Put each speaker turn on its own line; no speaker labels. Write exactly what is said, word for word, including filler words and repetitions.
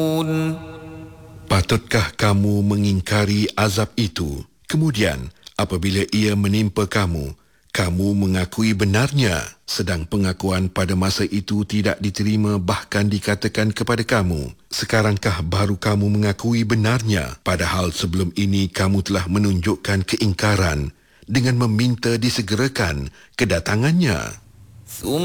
Patutkah kamu mengingkari azab itu? Kemudian, apabila ia menimpa kamu, kamu mengakui benarnya, sedang pengakuan pada masa itu tidak diterima bahkan dikatakan kepada kamu. Sekarangkah baru kamu mengakui benarnya, padahal sebelum ini kamu telah menunjukkan keingkaran dengan meminta disegerakan kedatangannya.